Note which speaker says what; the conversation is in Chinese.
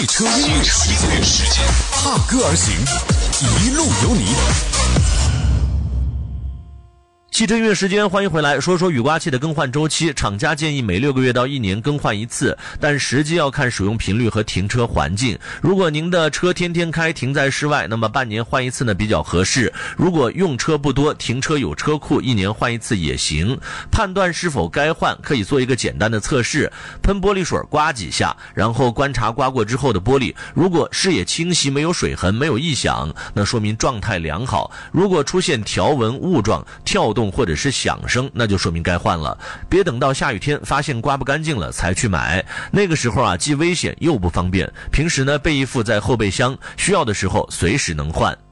Speaker 1: 车音乐时间，踏歌而行，一路有你。
Speaker 2: 汽车音乐时间，欢迎回来。说说雨刮器的更换周期，厂家建议每6个月到1年更换一次，但实际要看使用频率和停车环境。如果您的车天天开，停在室外，那么半年换一次呢比较合适。如果用车不多，停车有车库，1年换一次也行。判断是否该换，可以做一个简单的测试，喷玻璃水刮几下，然后观察刮过之后的玻璃，如果视野清晰，没有水痕，没有异响，那说明状态良好。如果出现条纹、雾状、跳动或者是响声，那就说明该换了。别等到下雨天发现刮不干净了才去买，那个时候啊既危险又不方便。平时呢备一副在后备箱，需要的时候随时能换。